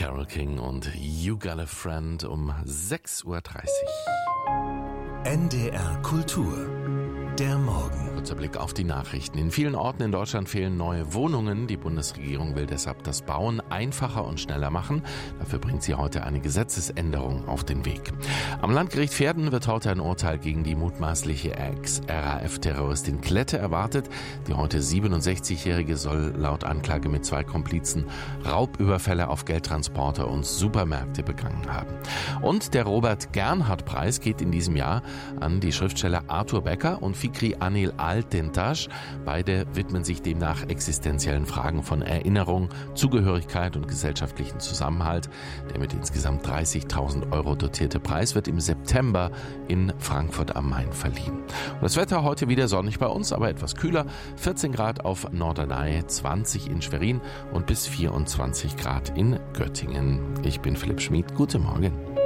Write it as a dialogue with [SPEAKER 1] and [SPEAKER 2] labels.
[SPEAKER 1] Carole King und You Got a Friend um 6.30 Uhr.
[SPEAKER 2] NDR Kultur. Der Morgen.
[SPEAKER 1] Kurzer Blick auf die Nachrichten. In vielen Orten in Deutschland fehlen neue Wohnungen. Die Bundesregierung will deshalb das Bauen einfacher und schneller machen. Dafür bringt sie heute eine Gesetzesänderung auf den Weg. Am Landgericht Verden wird heute ein Urteil gegen die mutmaßliche Ex-RAF-Terroristin Klette erwartet. Die heute 67-Jährige soll laut Anklage mit 2 Komplizen Raubüberfälle auf Geldtransporter und Supermärkte begangen haben. Und der Robert-Gernhardt-Preis geht in diesem Jahr an die Schriftsteller Arthur Becker und Fikri Anil Altintasch. Beide widmen sich demnach existenziellen Fragen von Erinnerung, Zugehörigkeit und gesellschaftlichen Zusammenhalt. Der mit insgesamt 30.000 € dotierte Preis wird im September in Frankfurt am Main verliehen. Und das Wetter heute wieder sonnig bei uns, aber etwas kühler. 14 Grad auf Norderney, 20 in Schwerin und bis 24 Grad in Göttingen. Ich bin Philipp Schmid. Guten Morgen.